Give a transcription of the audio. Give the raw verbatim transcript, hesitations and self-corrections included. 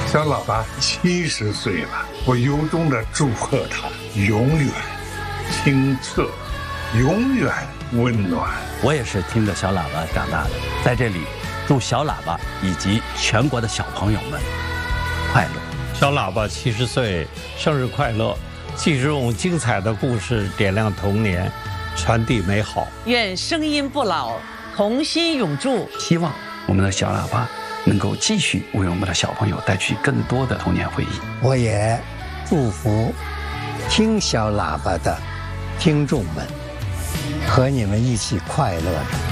小喇叭七十岁了，我由衷的祝贺他永远清澈，永远温暖。 我也是听着小喇叭长大的，在这里祝小喇叭以及全国的小朋友们快乐。 小喇叭七十岁，生日快乐！继续用精彩的故事点亮童年，传递美好。 愿声音不老，童心永驻。 希望我们的小喇叭能够继续为我们的小朋友带去更多的童年回忆。 我也祝福听小喇叭的听众们和你们一起快乐着。